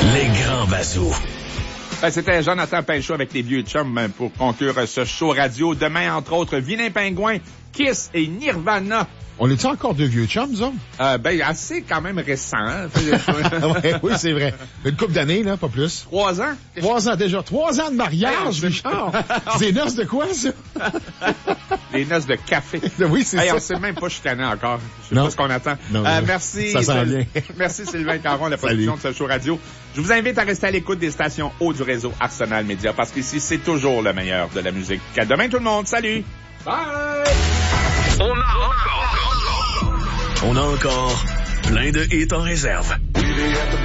Les grands bazous. C'était Jonathan Pinchot avec les vieux chums pour conclure ce show radio. Demain, entre autres, Vilain Pingouin, Kiss et Nirvana. On est-tu encore deux vieux chums, nous autres? Assez quand même récent. Hein? Ouais, oui, c'est vrai. Une couple d'années, là, pas plus. 3 ans? 3 ans déjà. 3 ans de mariage, Richard. C'est des noces de quoi, ça? Les noces de café. Oui, c'est ça. On sait même pas chicaner encore. Je sais Non. pas ce qu'on attend. Non, merci. Ça sent bien. Merci Sylvain Caron, la production de ce show radio. Je vous invite à rester à l'écoute des stations haut du réseau Arsenal Média parce qu'ici, c'est toujours le meilleur de la musique. À demain tout le monde. Salut! Bye! On a encore plein de hits en réserve.